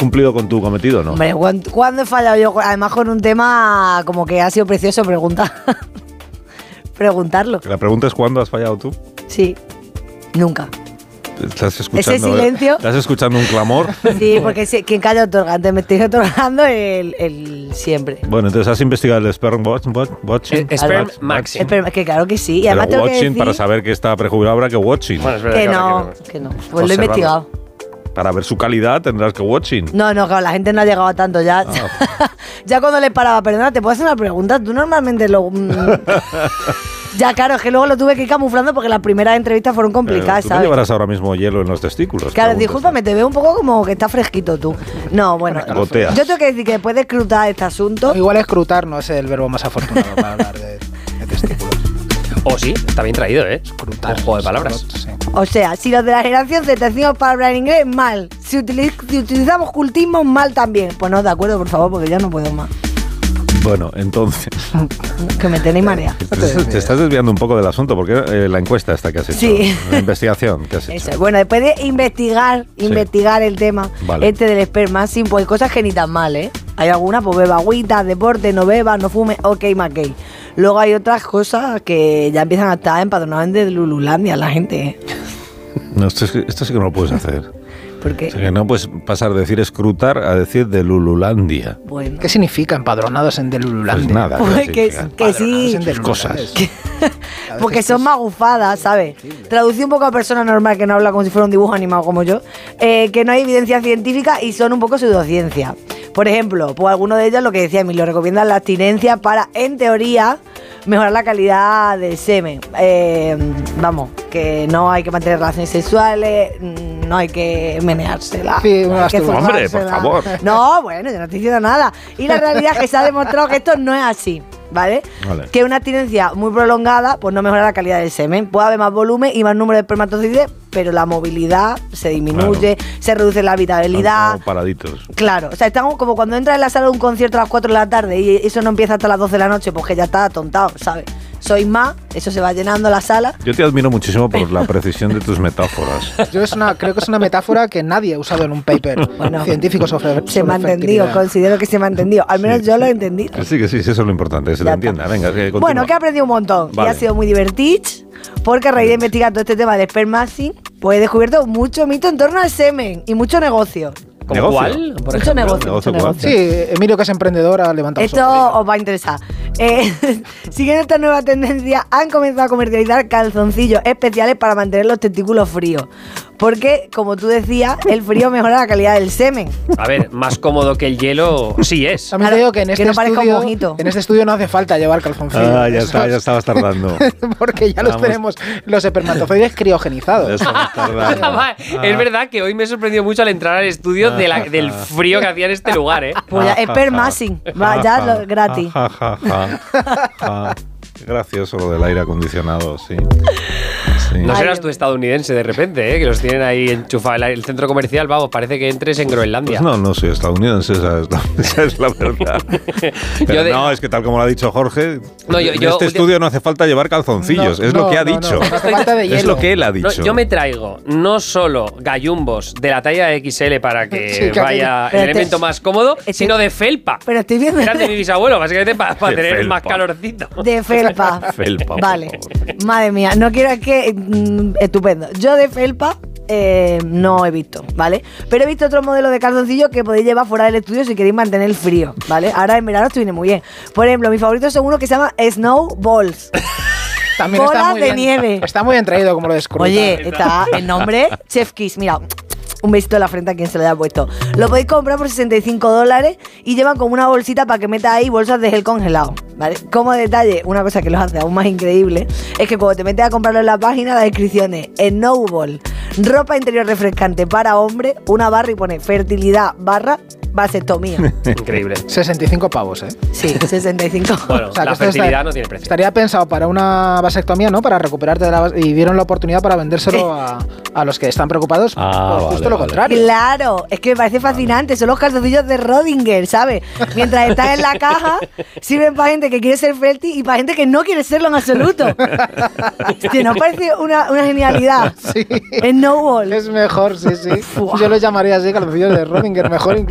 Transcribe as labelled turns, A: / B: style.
A: cumplido con tu cometido o no?
B: Hombre, ¿cuándo he fallado yo? Además con un tema como que ha sido precioso preguntarlo.
A: La pregunta es ¿cuándo has fallado tú?
B: Sí, nunca.
A: ¿Estás escuchando,
B: ese silencio?
A: ¿Estás escuchando un clamor?
B: Sí, porque quien calla otorga. Antes me estoy otorgando el siempre.
A: Bueno, entonces has investigado el sperm watching.
C: Sperm maxing.
B: Que claro que sí. Y además
A: Pero
B: tengo que
A: watching
B: decir
A: para saber que está prejuzgado habrá que watching.
C: Bueno, es verdad
B: que no. Pues lo he
A: Observarlo.
B: investigado.
A: Para ver su calidad tendrás que watching.
B: No, claro, la gente no ha llegado a tanto ya. Ya cuando le paraba, perdona, ¿te puedo hacer una pregunta? Tú normalmente lo... Ya, claro, es que luego lo tuve que ir camuflando porque las primeras entrevistas fueron complicadas,
A: ¿Tú
B: ¿sabes?
A: no llevarás ahora mismo hielo en los testículos?
B: Claro, discúlpame, te veo un poco como que estás fresquito tú. No, bueno,
A: Goteas.
B: yo tengo que decir que después de escrutar este asunto...
D: No, igual escrutar no es el verbo más afortunado para hablar de testículos.
C: O sí, está bien traído, ¿eh?
D: Escrutar.
C: Un juego de palabras.
D: Sí.
B: O sea, si los de la generación Z decimos palabras en inglés, mal. Si utilizamos cultismo, mal también. Pues no, de acuerdo, por favor, porque ya no puedo más.
A: Bueno, entonces...
B: Que me tenéis marea.
A: Te estás desviando un poco del asunto, porque la encuesta esta que has hecho,
B: Sí.
A: la investigación que has hecho.
B: Eso. Bueno, después de investigar el tema
A: Vale.
B: del spermacing, pues hay cosas que ni tan mal, ¿eh? Hay algunas, pues beba agüita, deporte, no beba, no fume, ok, McKay. Luego hay otras cosas que ya empiezan a estar empadronadas de Lululandia la gente, ¿eh?
A: No, esto sí que no lo puedes hacer.
B: ¿Por qué?
A: O sea, que no puedes pasar de decir escrutar a decir de Lululandia.
B: Bueno.
D: ¿Qué significa empadronados en Delululandia?
A: Pues nada.
B: Pues
A: ¿qué
B: que
A: significa?
B: sí.
D: En Delululandia.
A: Cosas.
B: Porque son magufadas, ¿sabes? Traducí un poco a persona normal que no habla como si fuera un dibujo animado como yo, que no hay evidencia científica y son un poco pseudociencia. Por ejemplo, pues alguno de ellos, lo que decía Emilio, recomiendan la abstinencia para, en teoría, mejorar la calidad del semen. Vamos, que no hay que mantener relaciones sexuales, no hay que meneársela.
D: Sí,
B: no hay que
A: hombre, por
B: forzársela.
A: favor.
B: No, bueno, yo no estoy diciendo nada. Y la realidad es que se ha demostrado que esto no es así. ¿Vale? Que una abstinencia muy prolongada pues no mejora la calidad del semen. Puede haber más volumen y más número de espermatozoides, pero la movilidad se disminuye, se reduce la habitabilidad.
A: Como paraditos.
B: Claro, o sea, estamos como cuando entras en la sala de un concierto a las 4 de la tarde y eso no empieza hasta las 12 de la noche, pues que ya está atontado, ¿sabes? Sois más, eso se va llenando la sala.
A: Yo te admiro muchísimo por la precisión de tus metáforas.
D: Creo que es una metáfora que nadie ha usado en un paper científico sobre
B: Se me ha entendido,
D: fertilidad.
B: considero que se me ha entendido. Al menos yo lo he entendido.
A: Que sí, eso es lo importante, que se te
B: Ya
A: entienda.
B: está.
A: Venga, continúa.
B: Bueno, que he aprendido un montón
A: Vale.
B: y ha sido muy divertido porque a raíz de investigar todo este tema del spermacing, pues he descubierto mucho mito en torno al semen y mucho negocio.
C: ¿Como
A: ¿Negocio?
C: cuál? Por
B: Mucho
C: ejemplo?
B: negocio,
A: ¿Negocio
B: mucho
A: cuál?
B: negocio.
D: Sí, Emilio, que es emprendedor, ha levantado
B: Esto os va a interesar. Siguiendo esta nueva tendencia, han comenzado a comercializar calzoncillos especiales para mantener los testículos fríos. Porque, como tú decías, el frío mejora la calidad del semen.
C: A ver, más cómodo que el hielo sí es.
D: También
B: Claro,
D: te digo que en
B: que
D: este,
B: no parezca un mojito.
D: en este estudio no hace falta llevar calzoncillos.
A: Ah, ya estabas tardando.
D: Porque ya los
A: Vamos.
D: tenemos los espermatozoides criogenizados.
A: Estabas tardando.
C: Es verdad que hoy me sorprendió mucho al entrar al estudio del frío que hacía en este lugar, ¿eh?
B: Pues ya, spermacing, va ya gratis.
A: Ja, ja, ja, ja. Qué gracioso lo del aire acondicionado, sí. Sí.
C: No
B: Ay,
C: serás tú estadounidense de repente, ¿eh? Que los tienen ahí enchufados. El centro comercial, vamos, parece que entres en Groenlandia.
A: Pues no soy estadounidense, esa es la verdad. Pero no, es que tal como lo ha dicho Jorge,
C: No,
A: en este estudio no hace falta llevar calzoncillos, es lo que ha dicho.
D: No hace falta de
A: Es
D: hielo.
A: lo que él ha
C: No,
A: dicho.
C: yo me traigo no solo gallumbos de la talla XL para que
D: Sí, que
C: vaya
B: Pero
C: el elemento más cómodo, sino de felpa.
B: Pero estoy viendo
C: Eran de mi bisabuelo, básicamente para
A: De
C: tener
A: felpa.
C: más calorcito.
B: de felpa.
A: Felpa, por
B: Vale.
A: favor.
B: Madre mía, no quiero que... estupendo. Yo de felpa no he visto, ¿vale? Pero he visto otro modelo de calzoncillo que podéis llevar fuera del estudio si queréis mantener el frío, ¿vale? Ahora en verano esto viene muy bien. Por ejemplo, mi favorito es uno que se llama Snow Balls.
D: También está
B: bolas
D: muy
B: de
D: bien,
B: nieve.
D: Está muy bien traído como lo descubrí.
B: Oye, está el nombre Chef Kiss, mira. Un besito en la frente a quien se lo haya puesto. Lo podéis comprar por $65 y llevan como una bolsita para que meta ahí bolsas de gel congelado, ¿vale? Como detalle, una cosa que los hace aún más increíble es que cuando te metes a comprarlo en la página, la descripción es Snowball, ropa interior refrescante para hombre, una barra y pone fertilidad barra vasectomía.
C: Increíble.
D: 65 pavos, ¿eh?
B: Sí, 65.
C: Bueno,
D: O sea, que
C: la
D: esto
C: fertilidad no tiene precio.
D: Estaría pensado para una vasectomía, ¿no? Para recuperarte de la y vieron la oportunidad para vendérselo a los que están preocupados
A: Ah,
D: por justo
A: vale,
D: lo
A: vale.
D: contrario.
B: Claro, es que me parece fascinante. Son los calzoncillos de Rodinger, ¿sabes? Mientras están en la caja, sirven para gente que quiere ser fértil y para gente que no quiere serlo en absoluto. Hostia, ¿nos parece una genialidad?
D: Sí.
B: Snowball.
D: Es mejor, sí, sí.
B: Fua.
D: Yo lo llamaría así, calzoncillos de Rodinger, mejor incluso.